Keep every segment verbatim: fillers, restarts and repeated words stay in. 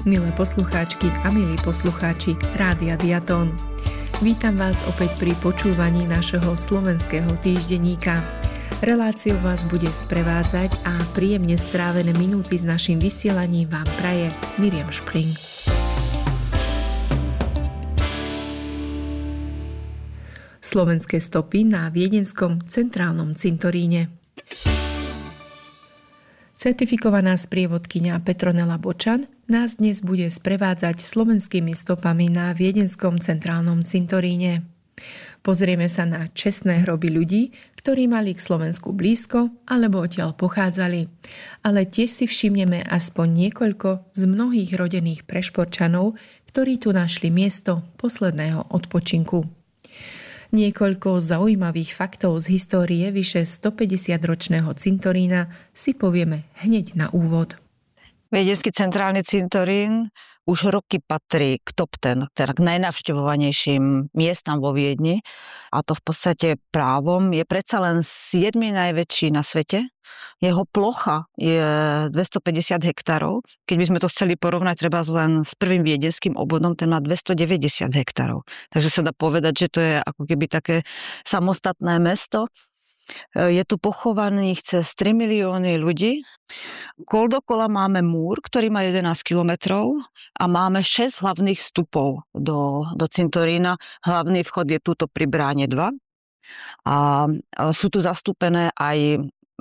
Milé poslucháčky a milí poslucháči Rádia Diatón. Vítam vás opäť pri počúvaní našeho slovenského týždenníka. Reláciu vás bude sprevádzať a príjemne strávené minúty s naším vysielaním vám praje Miriam Špring. Slovenské stopy na viedenskom centrálnom cintoríne. Certifikovaná sprievodkyňa Petronela Bočan nás dnes bude sprevádzať slovenskými stopami na viedenskom centrálnom cintoríne. Pozrieme sa na čestné hroby ľudí, ktorí mali k Slovensku blízko alebo odtiaľ pochádzali. Ale tiež si všimneme aspoň niekoľko z mnohých rodených Prešporčanov, ktorí tu našli miesto posledného odpočinku. Niekoľko zaujímavých faktov z histórie vyše stopäťdesiatročného cintorína si povieme hneď na úvod. Viedenský centrálny cintorín už roky patrí k top ten, teda k najnavštevovanejším miestam vo Viedni. A to v podstate právom. Je predsa len siedmy najväčší na svete. Jeho plocha je dvestopäťdesiat hektárov. Keď by sme to chceli porovnať treba len s prvým viedenským obvodom, ten má dvestodeväťdesiat hektárov. Takže sa dá povedať, že to je ako keby také samostatné mesto. Je tu pochovaných cez tri milióny ľudí. Kol dokola máme múr, ktorý má jedenásť kilometrov a máme šesť hlavných vstupov do, do cintorína. Hlavný vchod je tuto pri bráne dva. A sú tu zastúpené aj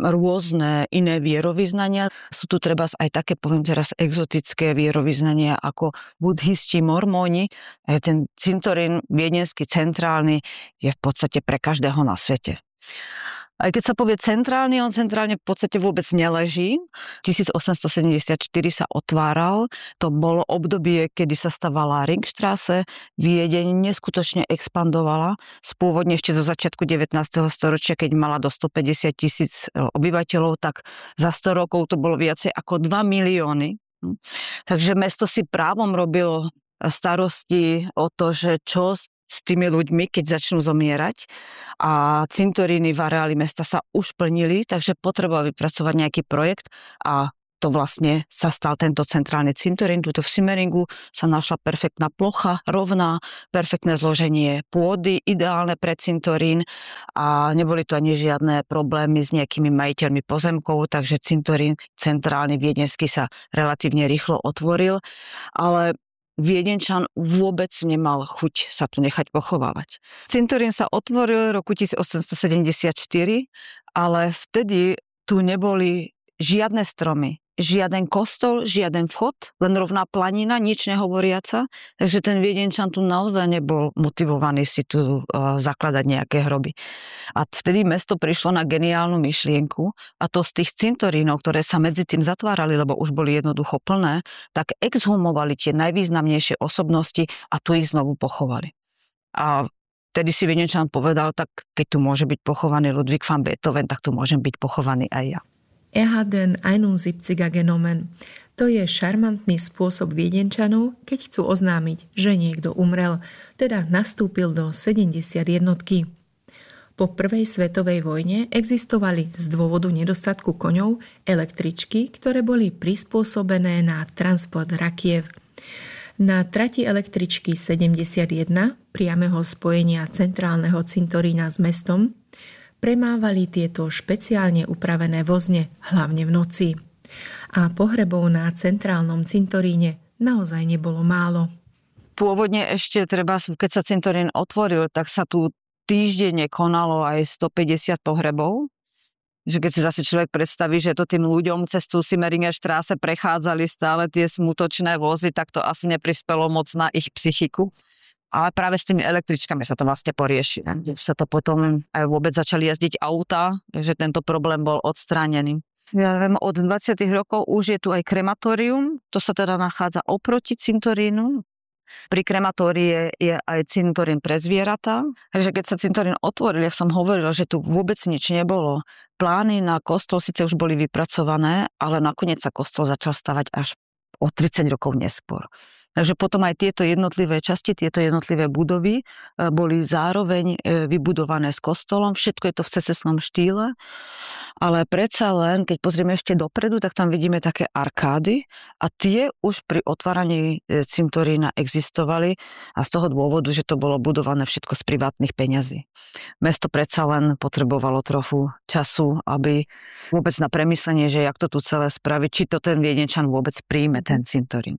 rôzne iné vierovyznania. Sú tu treba aj také, poviem teraz, exotické vierovyznania ako budhisti, mormóni. Ten cintorín viedenský centrálny je v podstate pre každého na svete. Aj keď sa povie centrálny, on centrálne v podstate vôbec neleží. tisícosemstosedemdesiatštyri sa otváral. To bolo obdobie, kedy sa stavala Ringstraße. Viedeň neskutočne expandovala. Spôvodne ešte zo začiatku devätnásteho storočia, keď mala do stopäťdesiat tisíc obyvateľov, tak za sto rokov to bolo viacej ako dva milióny. Takže mesto si právom robilo starosti o to, že čo s tými ľuďmi, keď začnú zomierať. A cintoríny v areáli mesta sa už plnili, takže potreboval vypracovať nejaký projekt a to vlastne sa stal tento centrálny cintorín. Tuto v Simmeringu sa našla perfektná plocha, rovná, perfektné zloženie pôdy, ideálne pre cintorín a neboli tu ani žiadne problémy s nejakými majiteľmi pozemkov, takže cintorín centrálny viedenský sa relatívne rýchlo otvoril, ale Viedenčan vôbec nemal chuť sa tu nechať pochovávať. Cintorín sa otvoril v roku tisícosemstosedemdesiatštyri, ale vtedy tu neboli žiadne stromy, žiaden kostol, žiaden vchod, len rovná planina, nič nehovoriaca. Takže ten Viedenčan tu naozaj nebol motivovaný si tu uh, zakladať nejaké hroby. A vtedy mesto prišlo na geniálnu myšlienku a to z tých cintorínov, ktoré sa medzi tým zatvárali, lebo už boli jednoducho plné, tak exhumovali tie najvýznamnejšie osobnosti a tu ich znovu pochovali. A vtedy si Viedenčan povedal, tak keď tu môže byť pochovaný Ludwig van Beethoven, tak tu môžem byť pochovaný aj ja. Er hat den einundsiebziger genommen. To je šarmantný spôsob Viedenčanov, keď chcú oznámiť, že niekto umrel, teda nastúpil do sedemdesiat jednotky. Po prvej svetovej vojne existovali z dôvodu nedostatku koňov električky, ktoré boli prispôsobené na transport rakiev. Na trati električky sedemdesiatjeden, priameho spojenia centrálneho cintorína s mestom, premávali tieto špeciálne upravené vozne, hlavne v noci. A pohrebov na centrálnom cintoríne naozaj nebolo málo. Pôvodne ešte treba, keď sa cintorín otvoril, tak sa tu týždenne konalo aj stopäťdesiat pohrebov. Že keď si zase človek predstaví, že to tým ľuďom cez tú Simmeringer Straße prechádzali stále tie smutočné vozy, tak to asi neprispelo moc na ich psychiku. Ale práve s tými električkami sa to vlastne porieši. Už sa to potom aj vôbec začali jazdiť autá, že tento problém bol odstránený. Ja viem, od dvadsiatych rokov už je tu aj krematórium, to sa teda nachádza oproti cintorínu. Pri krematórii je aj cintorín pre zvieratá. Takže keď sa cintorín otvoril, jak som hovorila, že tu vôbec nič nebolo. Plány na kostol síce už boli vypracované, ale nakoniec sa kostol začal stavať až o tridsať rokov neskôr. Takže potom aj tieto jednotlivé časti, tieto jednotlivé budovy boli zároveň vybudované s kostolom. Všetko je to v secesnom štýle, ale predsa len, keď pozrieme ešte dopredu, tak tam vidíme také arkády a tie už pri otváraní cintorína existovali a z toho dôvodu, že to bolo budované všetko z privátnych peňazí. Mesto predsa len potrebovalo trochu času, aby vôbec na premyslenie, že jak to tu celé spraviť, či to ten Viedenčan vôbec príjme, ten cintorín.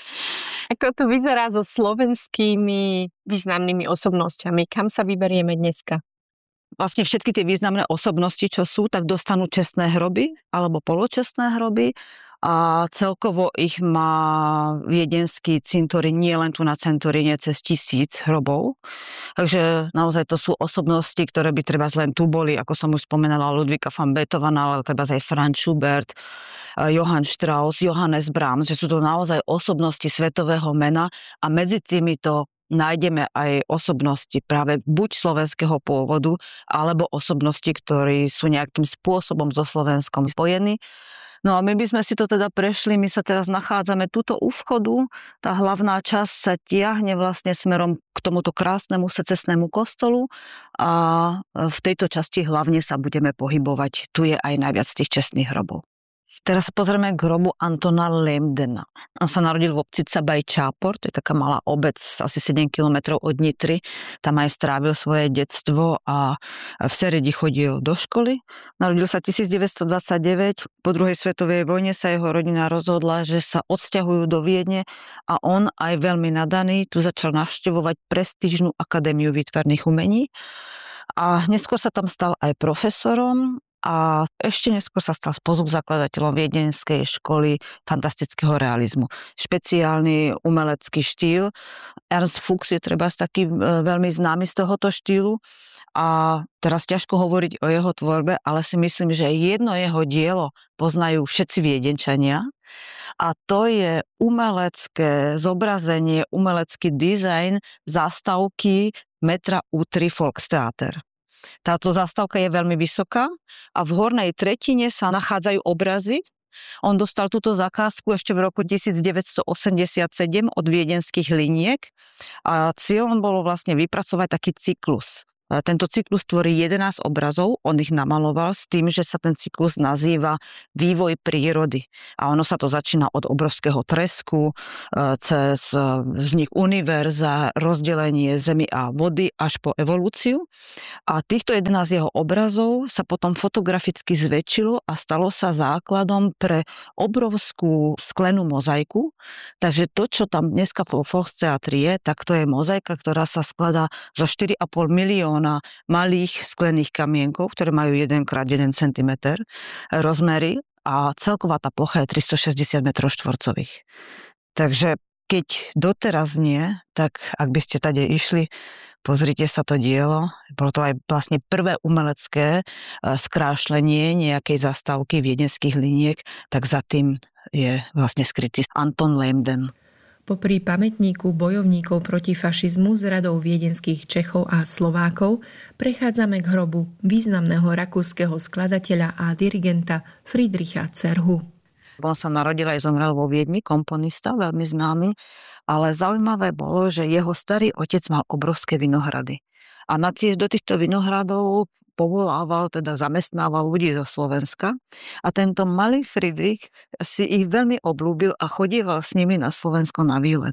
Ako to vyzerá so slovenskými významnými osobnosťami? Kam sa vyberieme dneska? Vlastne všetky tie významné osobnosti, čo sú, tak dostanú čestné hroby alebo poločestné hroby a celkovo ich má viedenský cintorín nie len tu na cintoríne cez tisíc hrobov. Takže naozaj to sú osobnosti, ktoré by treba len tu boli, ako som už spomenala, Ludvíka van Beethovena, ale treba aj Franz Schubert, Johann Strauss, Johannes Brahms, že sú to naozaj osobnosti svetového mena a medzi týmito nájdeme aj osobnosti práve buď slovenského pôvodu, alebo osobnosti, ktorí sú nejakým spôsobom so Slovenskom spojení. No a my by sme si to teda prešli, my sa teraz nachádzame tuto u vchodu, tá hlavná časť sa tiahne vlastne smerom k tomuto krásnemu secesnému kostolu a v tejto časti hlavne sa budeme pohybovať, tu je aj najviac tých čestných hrobov. Teraz sa pozrieme k hrobu Antona Lehmdena. On sa narodil v obci Cabaj Čápor, to je taká malá obec, asi sedem kilometrov od Nitry. Tam aj strávil svoje detstvo a v Seredi chodil do školy. Narodil sa tisícdeväťstodvadsaťdeväť, po druhej svetovej vojne sa jeho rodina rozhodla, že sa odsťahujú do Viedne a on aj veľmi nadaný tu začal navštevovať prestížnu akadémiu výtvarných umení a neskôr sa tam stal aj profesorom. A ešte neskôr sa stal spoluzakladateľom viedenskej školy fantastického realizmu. Špeciálny umelecký štýl. Ernst Fuchs je treba taký veľmi známy z tohoto štýlu. A teraz ťažko hovoriť o jeho tvorbe, ale si myslím, že jedno jeho dielo poznajú všetci Viedenčania. A to je umelecké zobrazenie, umelecký dizajn zástavky metra U tri Volkstheater. Táto zastávka je veľmi vysoká a v hornej tretine sa nachádzajú obrazy. On dostal túto zakázku ešte v roku devätnásťstoosemdesiatsedem od viedenských liniek a cieľom bolo vlastne vypracovať taký cyklus. Tento cyklus tvorí jedenásť obrazov, on ich namaloval s tým, že sa ten cyklus nazýva Vývoj prírody. A ono sa to začína od obrovského tresku, cez vznik univerza, rozdelenie zemi a vody až po evolúciu. A týchto jedenásť jeho obrazov sa potom fotograficky zväčšilo a stalo sa základom pre obrovskú sklenú mozaiku. Takže to, čo tam dneska po Volkstheatri je, tak to je mozaika, ktorá sa skladá zo štyri a pol milióna na malých sklených kamienkov, ktoré majú jeden krát jeden centimeter rozmery a celková tá plocha je tristošesťdesiat metrov štvorcových. Takže keď doteraz nie, tak ak by ste tady išli, pozrite sa to dielo. Bolo to aj vlastne prvé umelecké skrášlenie nejakej zastávky viedenských liniek, tak za tým je vlastne skrytý Anton Lehmden. Popri pamätníku bojovníkov proti fašizmu z radou viedenských Čechov a Slovákov prechádzame k hrobu významného rakúskeho skladateľa a dirigenta Friedricha Cerhu. On sa narodil aj zomrel vo Viedni, komponista, veľmi známy, ale zaujímavé bolo, že jeho starý otec mal obrovské vinohrady. A na tých, do týchto vinohradov povolával, teda zamestnával ľudí zo Slovenska a tento malý Friedrich si ich veľmi obľúbil a chodieval s nimi na Slovensko na výlet.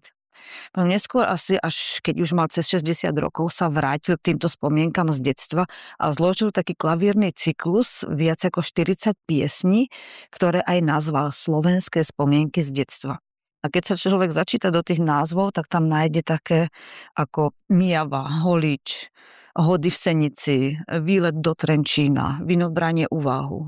Neskôr asi, až keď už mal cez šesťdesiat rokov, sa vrátil k týmto spomienkam z detstva a zložil taký klavírny cyklus, viac ako štyridsať piesní, ktoré aj nazval Slovenské spomienky z detstva. A keď sa človek začíta do tých názvov, tak tam nájde také ako Mijava, Holič, Hody v Senici, výlet do Trenčína, vinobranie u Váhu.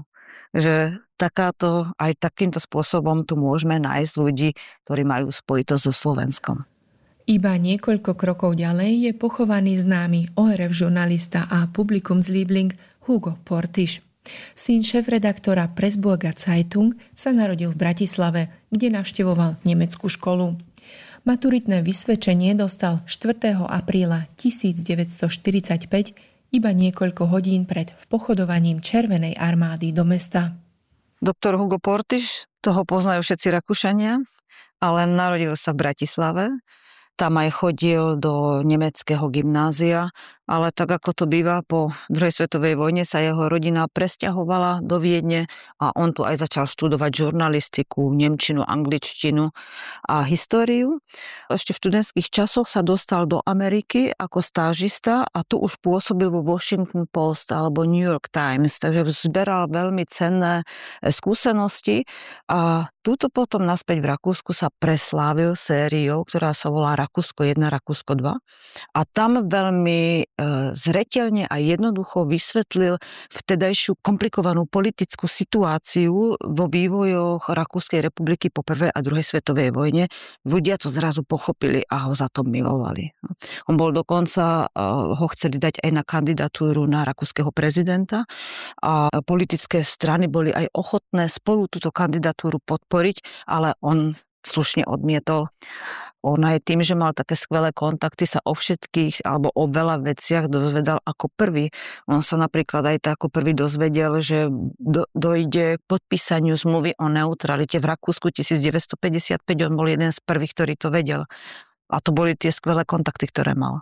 Že takáto, aj takýmto spôsobom tu môžeme nájsť ľudí, ktorí majú spojitosť so Slovenskom. Iba niekoľko krokov ďalej je pochovaný známy ó er ef žurnalista a Publikumsliebling Hugo Portisch. Syn šéfredaktora Pressburger Zeitung sa narodil v Bratislave, kde navštevoval nemeckú školu. Maturitné vysvedčenie dostal štvrtého apríla tisícdeväťstoštyridsaťpäť, iba niekoľko hodín pred vpochodovaním Červenej armády do mesta. Doktor Hugo Portisch, toho poznajú všetci Rakúšania. ale narodil sa v Bratislave. Tam aj chodil do nemeckého gymnázia, ale tak ako to býva, po druhej svetovej vojne sa jeho rodina presťahovala do Viedne a on tu aj začal študovať žurnalistiku, nemčinu, angličtinu a históriu. Ešte v študentských časoch sa dostal do Ameriky ako stážista a tu už pôsobil vo Washington Post alebo New York Times, takže zberal veľmi cenné skúsenosti a tuto potom naspäť v Rakúsku sa preslávil sériou, ktorá sa volá Rakúsko jeden, Rakúsko dva a tam veľmi zreteľne a jednoducho vysvetlil vtedajšiu komplikovanú politickú situáciu vo vývojoch Rakúskej republiky po prvej a druhej svetovej vojne. Ľudia to zrazu pochopili a ho za to milovali. On bol dokonca, ho chceli dať aj na kandidatúru na rakúskeho prezidenta a politické strany boli aj ochotné spolu túto kandidatúru podporiť, ale on slušne odmietol. On aj tým, že mal také skvelé kontakty, sa o všetkých alebo o veľa veciach dozvedal ako prvý. On sa napríklad aj ako prvý dozvedel, že do, dojde k podpísaniu zmluvy o neutralite v Rakúsku devätnásťstopäťdesiatpäť. On bol jeden z prvých, ktorý to vedel. A to boli tie skvelé kontakty, ktoré mal.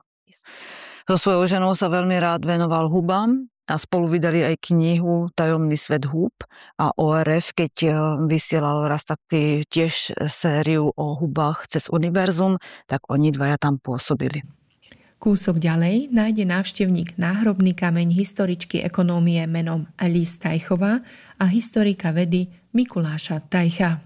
So svojou ženou sa veľmi rád venoval hubám a spolu vydali aj knihu Tajomný svet húb a ó er ef, keď vysielal raz taký tiež sériu o hubách cez univerzum, tak oni dvaja tam pôsobili. Kúsok ďalej nájde návštevník náhrobný kameň historičky ekonómie menom Alice Tajchová a historika vedy Mikuláša Tajcha.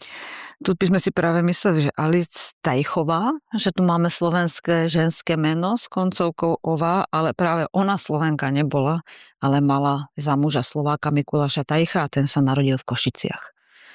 Tu by sme si práve mysleli, že Alice Tajchová, že tu máme slovenské ženské meno s koncovkou ová, ale práve ona Slovenka nebola, ale mala za muža Slováka Mikuláša Tajcha a ten sa narodil v Košiciach.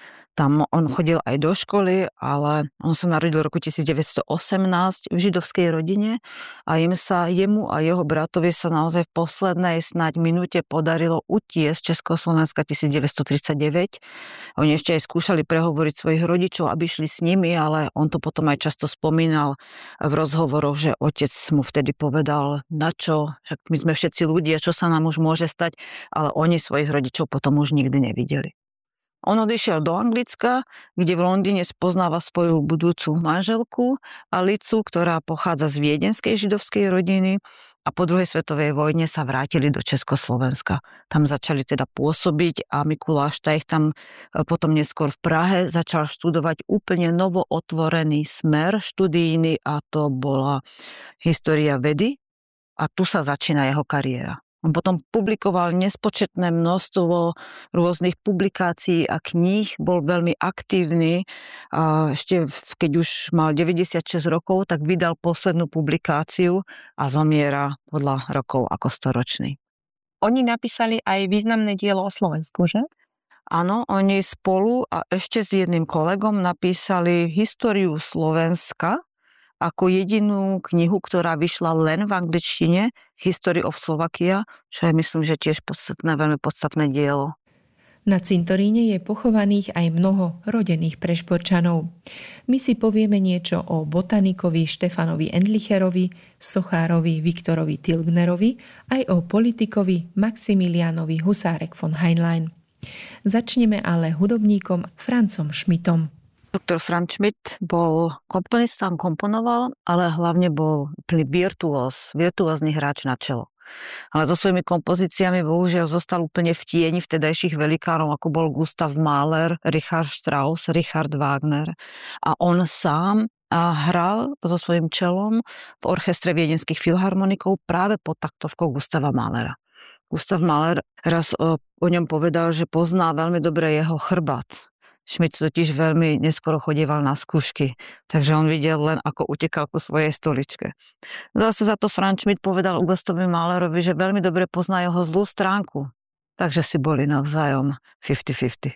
Tam on chodil aj do školy, ale on sa narodil v roku devätnásťstoosemnásť v židovskej rodine a im sa, jemu a jeho bratovi sa naozaj v poslednej snáď minúte podarilo utiesť Československa devätnásťstotridsaťdeväť. Oni ešte aj skúšali prehovoriť svojich rodičov, aby šli s nimi, ale on to potom aj často spomínal v rozhovoroch, že otec mu vtedy povedal, na čo, však my sme všetci ľudia, čo sa nám už môže stať, ale oni svojich rodičov potom už nikdy nevideli. On odišiel do Anglicka, kde v Londýne spoznáva svoju budúcu manželku Alicu, ktorá pochádza z viedenskej židovskej rodiny a po druhej svetovej vojne sa vrátili do Československa. Tam začali teda pôsobiť a Mikuláš Tajch tam potom neskôr v Prahe začal študovať úplne novootvorený smer študijný a to bola história vedy a tu sa začína jeho kariéra. On potom publikoval nespočetné množstvo rôznych publikácií a kníh, bol veľmi aktívny a ešte keď už mal deväťdesiatšesť rokov, tak vydal poslednú publikáciu a zomiera podľa rokov ako storočný. Oni napísali aj významné dielo o Slovensku, že? Áno, oni spolu a ešte s jedným kolegom napísali Históriu Slovenska ako jedinú knihu, ktorá vyšla len v angličtine, History of Slovakia, čo je myslím, že tiež podstatné, veľmi podstatné dielo. Na cintoríne je pochovaných aj mnoho rodených Prešporčanov. My si povieme niečo o botanikovi Štefanovi Endlicherovi, sochárovi Viktorovi Tilgnerovi, aj o politikovi Maximiliánovi Husárek von Heinlein. Začneme ale hudobníkom Francom Schmidtom. Doktor Franz Schmidt bol komponista, komponoval, ale hlavne bol virtuós, virtuózny hráč na čelo. Ale so svojimi kompozíciami bohužiaľ zostal úplne v tieni vtedajších velikánov, ako bol Gustav Mahler, Richard Strauss, Richard Wagner. A on sám hral so svojím čelom v orchestre viedenských filharmonikov práve pod taktovkou Gustava Mahlera. Gustav Mahler raz o, o ňom povedal, že pozná veľmi dobre jeho chrbát. Schmidt totiž veľmi neskoro chodieval na skúšky, takže on videl len, ako utekal ku svojej stoličke. Zase za to Franz Schmidt povedal Gustavu Mahlerovi, že veľmi dobre pozná jeho zlú stránku, takže si boli navzájom päťdesiat päťdesiat.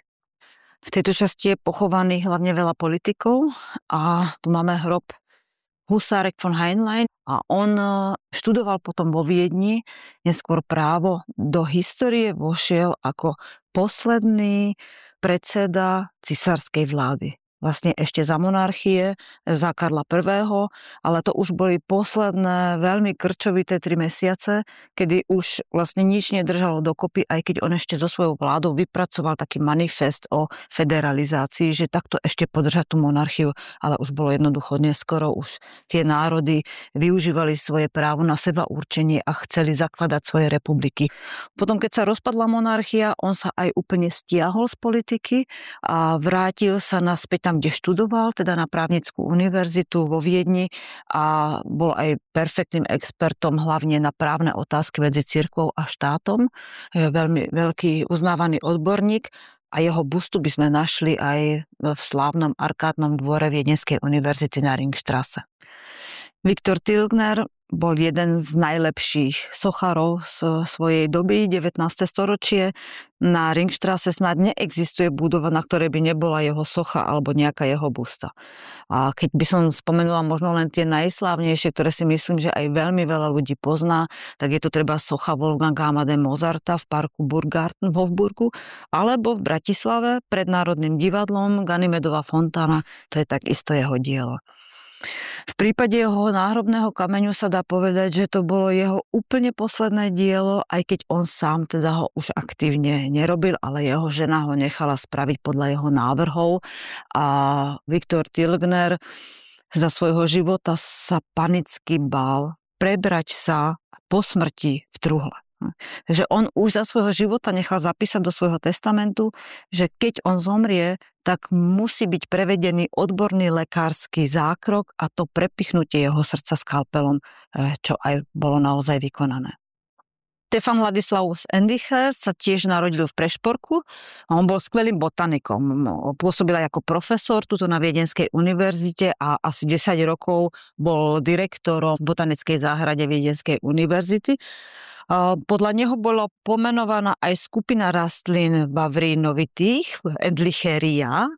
V tejto časti je pochovaných hlavne veľa politikov a tu máme hrob Husárek von Heinlein a on študoval potom vo Viedni, neskôr právo, do histórie vošiel ako posledný predseda cisárskej vlády. vlastne ešte za monarchie, za Karla prvého., ale to už boli posledné veľmi krčovité tri mesiace, kedy už vlastne nič nedržalo dokopy, aj keď on ešte so svojou vládou vypracoval taký manifest o federalizácii, že takto ešte podržať tú monarchiu, ale už bolo jednoducho neskoro, už tie národy využívali svoje právo na seba určenie a chceli zakladať svoje republiky. Potom, keď sa rozpadla monarchia, on sa aj úplne stiahol z politiky a vrátil sa naspäť tam, kde študoval, teda na právnickú univerzitu vo Viedni a bol aj perfektným expertom hlavne na právne otázky medzi cirkvou a štátom. Je veľmi veľký uznávaný odborník a jeho bustu by sme našli aj v slávnom arkádnom dvore Viedenskej univerzity na Ringstrasse. Viktor Tilgner bol jeden z najlepších sochárov z svojej doby, devätnáste storočie. Na Ringstrasse snad neexistuje budova, na ktorej by nebola jeho socha alebo nejaká jeho busta. A keď by som spomenula možno len tie najslávnejšie, ktoré si myslím, že aj veľmi veľa ľudí pozná, tak je to treba socha Wolfganga Amadea Mozarta v parku Burgarten v Hofburgu, alebo v Bratislave pred Národným divadlom Ganymedova fontána, to je takisto jeho dielo. V prípade jeho náhrobného kameňu sa dá povedať, že to bolo jeho úplne posledné dielo, aj keď on sám teda ho už aktívne nerobil, ale jeho žena ho nechala spraviť podľa jeho návrhov a Viktor Tilgner za svojho života sa panicky bál prebrať sa po smrti v truhle. Takže on už za svojho života nechal zapísať do svojho testamentu, že keď on zomrie, tak musí byť prevedený odborný lekársky zákrok a to prepichnutie jeho srdca skalpelom, čo aj bolo naozaj vykonané. Stefan Ladislaus Endicher sa tiež narodil v Prešporku a on bol skvelým botanikom. Pôsobil aj ako profesor tuto na Viedenskej univerzite a asi desať rokov bol direktorom v botanickej záhrade Viedenskej univerzity. Podľa neho bola pomenovaná aj skupina rastlín bavrínovitých, Endlicheria,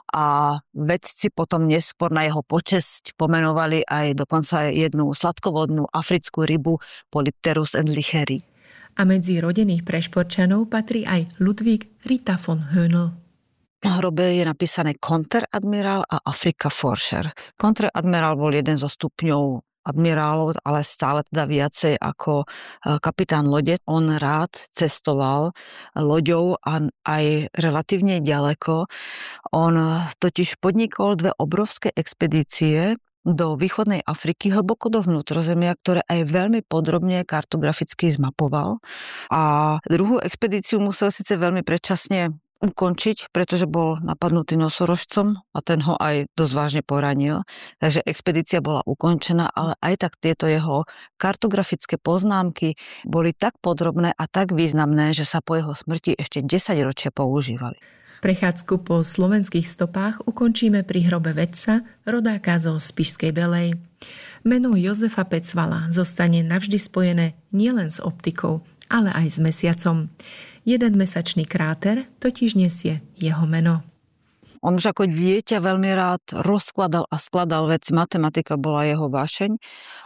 a vedci potom neskôr na jeho počesť pomenovali aj dokonca jednu sladkovodnú africkú rybu Polypterus endlicheri. A medzi rodených Prešporčanov patrí aj Ludwig Rita von Höhnl. Na hrobe je napísané Konteradmirál a Afrika Forscher. Konteradmirál bol jeden zo stupňov admirálov, ale stále teda viacej ako kapitán lode. On rád cestoval loďou a aj relatívne ďaleko. On totiž podnikol dve obrovské expedície do východnej Afriky, hlboko do vnútrozemia, ktoré aj veľmi podrobne kartograficky zmapoval. A druhú expedíciu musel síce veľmi predčasne ukončiť, pretože bol napadnutý nosorožcom a ten ho aj dosť vážne poranil. Takže expedícia bola ukončená, ale aj tak tieto jeho kartografické poznámky boli tak podrobné a tak významné, že sa po jeho smrti ešte desaťročia používali. Prechádzku po slovenských stopách ukončíme pri hrobe vedca, rodáka zo Spišskej Belej. Meno Jozefa Pecvala zostane navždy spojené nielen s optikou, ale aj s mesiacom. Jeden mesačný kráter totiž nesie jeho meno. On už ako dieťa veľmi rád rozkladal a skladal veci. Matematika bola jeho vášeň.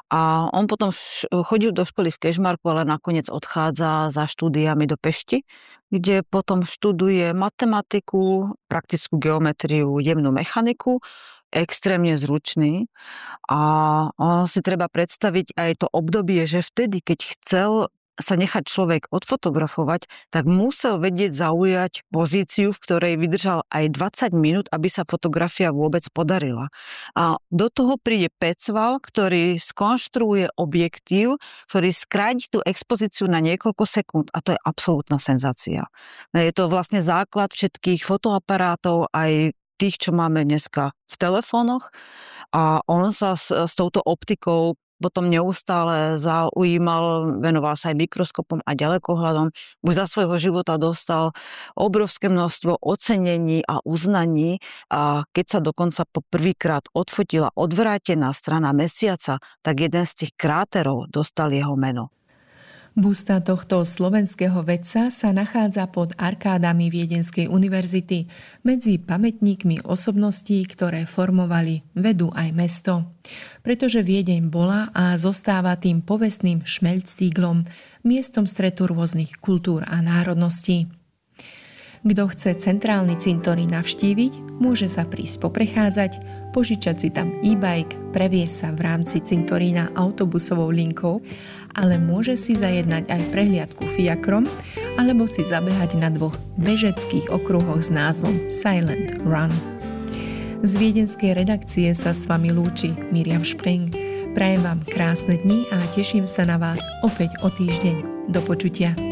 A on potom chodil do školy v Kežmarku, ale nakoniec odchádza za štúdiami do Pešti, kde potom študuje matematiku, praktickú geometriu, jemnú mechaniku, extrémne zručný. A on si treba predstaviť aj to obdobie, že vtedy, keď chcel sa nechať človek odfotografovať, tak musel vedieť zaujať pozíciu, v ktorej vydržal aj dvadsať minút, aby sa fotografia vôbec podarila. A do toho príde Pecval, ktorý skonštruuje objektív, ktorý skráti tú expozíciu na niekoľko sekúnd a to je absolútna senzácia. Je to vlastne základ všetkých fotoaparátov, aj tých, čo máme dneska v telefónoch a on sa s, s touto optikou potom neustále zaujímal, venoval sa aj mikroskopom a ďalekohľadom. Už za svojho života dostal obrovské množstvo ocenení a uznaní a keď sa dokonca po prvýkrát odfotila odvrátená strana mesiaca, tak jeden z tých kráterov dostal jeho meno. Busta tohto slovenského vedca sa nachádza pod arkádami Viedenskej univerzity medzi pamätníkmi osobností, ktoré formovali vedu aj mesto. Pretože Viedeň bola a zostáva tým povestným šmeľctíglom, miestom stretu rôznych kultúr a národností. Kto chce centrálny cintorín navštíviť, môže sa prísť poprechádzať, požičať si tam e-bike, previesť sa v rámci cintorína autobusovou linkou, ale môže si zajednať aj prehliadku fiakrom alebo si zabehať na dvoch bežeckých okruhoch s názvom Silent Run. Z viedenskej redakcie sa s vami lúči Miriam Špring. Prajem vám krásne dni a teším sa na vás opäť o týždeň. Do počutia.